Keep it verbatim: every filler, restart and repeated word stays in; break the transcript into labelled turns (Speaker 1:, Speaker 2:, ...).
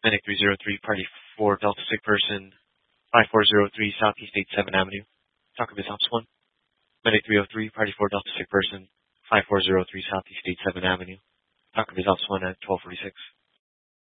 Speaker 1: Medic three zero three, Party four, Delta sick person, five four zero three, Southeast eighty-seven Avenue. Talk with Ops one. Medic three oh three, Party four, Delta sick person, five four zero three, Southeast eighty-seven Avenue. Talk with Ops one at twelve forty-six.